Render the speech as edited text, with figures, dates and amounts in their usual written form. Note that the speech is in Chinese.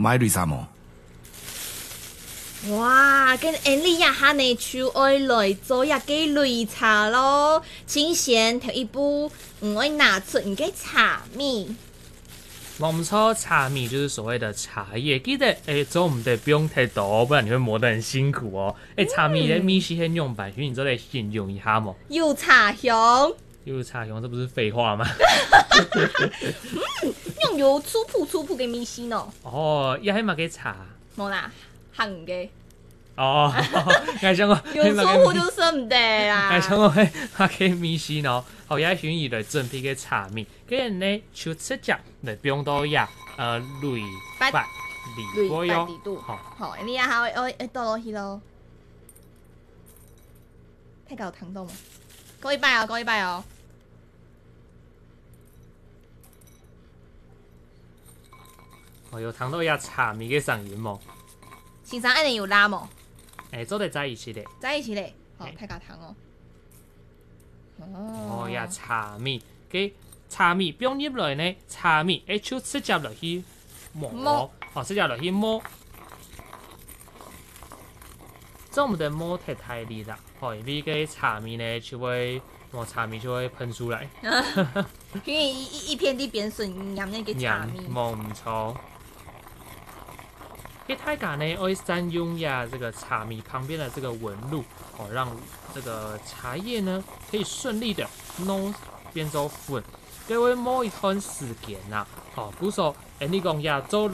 买绿茶毛。 哇，跟安利亚哈呢就爱来做一个擂茶咯。请先头一步，爱拿出你嘅茶米。 冇错，茶米就是所谓的茶叶。记得做我们的不用太多，不然你会磨得很辛苦哦。茶米的米是很用白，所以你就来形容一下嘛。 有茶香。 有茶香，这不是废话吗？ 用有粗朴嘅米线哦。 哦，也系嘛嘅茶。 冇啦，行嘅。 哦，我想讲， 有粗朴就是唔得啦。 我想讲，迄嘛嘅米线哦，后也选伊来准备嘅茶米，跟住呢就直接来冰到呀，擂8度哟。 好，你啊好，我倒落去咯。太搞糖豆嘛，高一拜哦，高一拜哦。 哦，有糖豆呀，茶米嘅上瘾么？ 先生一定有拉么？ 做得在一起的。 在一起嘞，好，太搞糖哦。 哦呀，茶米，嘅茶米放入来呢，茶米就直接落去磨，直接落去磨。这我们的磨太厉啦，因为个茶米呢就会磨茶米就会喷出来。 因为一片地变水酿那个茶米。 冇唔错。给大家呢，会善用呀这个茶米旁边的这个纹路，让这个茶叶呢可以顺利的弄变做粉。各位某一段时间呐，比如说，你讲呀做